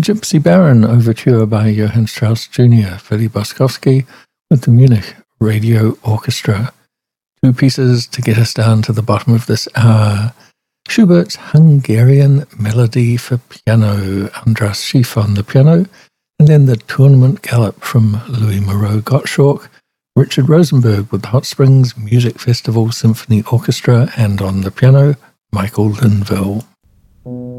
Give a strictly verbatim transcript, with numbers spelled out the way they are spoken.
Gypsy Baron Overture by Johann Strauss Junior, Philly Boskovsky with the Munich Radio Orchestra. Two pieces to get us down to the bottom of this hour. Schubert's Hungarian Melody for Piano, Andras Schiff on the piano, and then the Tournament Galop from Louis Moreau Gottschalk, Richard Rosenberg with the Hot Springs Music Festival Symphony Orchestra, and on the piano, Michael Linville.